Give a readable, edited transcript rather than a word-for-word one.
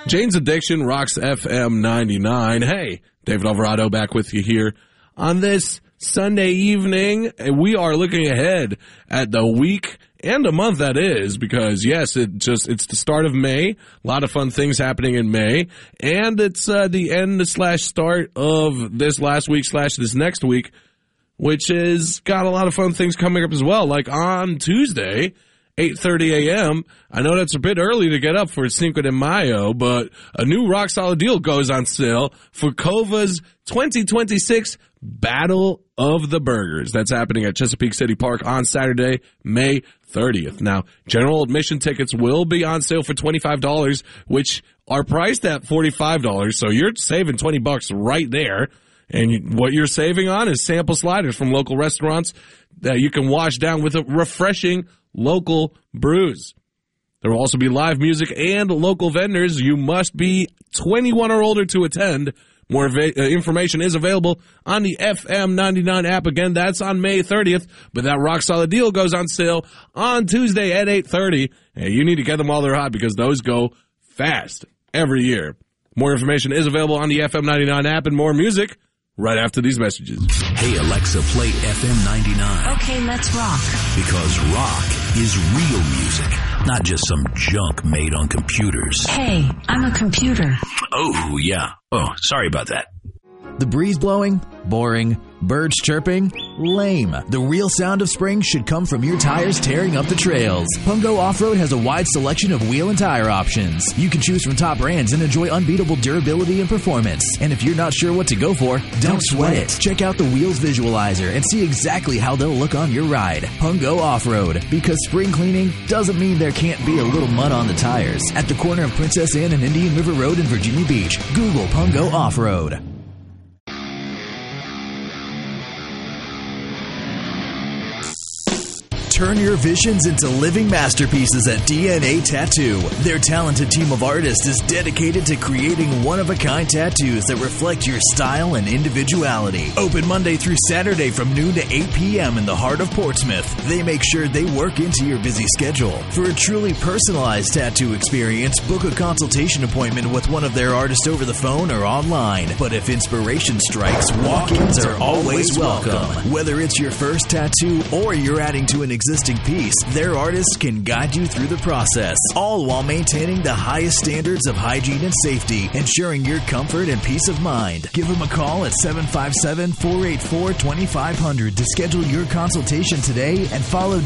Jane's Addiction rocks FM 99. Hey, David Alvarado back with you here on this Sunday evening. We are looking ahead at the week and a month that is, because yes, it's the start of May. A lot of fun things happening in May, and it's the end/start of this last week / this next week, which has got a lot of fun things coming up as well. Like on Tuesday, 8:30 a.m. I know that's a bit early to get up for Cinco de Mayo, but a new rock solid deal goes on sale for Cova's 2026 Battle of the Burgers. That's happening at Chesapeake City Park on Saturday, May 30th. Now, general admission tickets will be on sale for $25, which are priced at $45, so you're saving $20 right there. And what you're saving on is sample sliders from local restaurants that you can wash down with a refreshing local brews. There will also be live music and local vendors. You must be 21 or older to attend. More information is available on the FM 99 app. Again, that's on May 30th, but that rock solid deal goes on sale on Tuesday at 8:30. Hey, you need to get them while they're hot because those go fast every year. More information is available on the FM 99 app and more music right after these messages. Hey, Alexa, play FM 99. Okay, let's rock. Because rock is real music, not just some junk made on computers. Hey, I'm a computer. Oh, yeah. Oh, sorry about that. The breeze blowing? Boring. Birds chirping? Lame. The real sound of spring should come from your tires tearing up the trails. Pungo Off-Road has a wide selection of wheel and tire options. You can choose from top brands and enjoy unbeatable durability and performance. And if you're not sure what to go for, don't sweat it. Check out the Wheels Visualizer and see exactly how they'll look on your ride. Pungo Off-Road. Because spring cleaning doesn't mean there can't be a little mud on the tires. At the corner of Princess Anne and Indian River Road in Virginia Beach, Google Pungo Off-Road. Turn your visions into living masterpieces at DNA Tattoo. Their talented team of artists is dedicated to creating one-of-a-kind tattoos that reflect your style and individuality. Open Monday through Saturday from noon to 8 p.m. in the heart of Portsmouth. They make sure they work into your busy schedule. For a truly personalized tattoo experience, book a consultation appointment with one of their artists over the phone or online. But if inspiration strikes, walk-ins are always welcome. Whether it's your first tattoo or you're adding to an existing piece, their artists can guide you through the process, all while maintaining the highest standards of hygiene and safety, ensuring your comfort and peace of mind. Give them a call at 757-484-2500 to schedule your consultation today and follow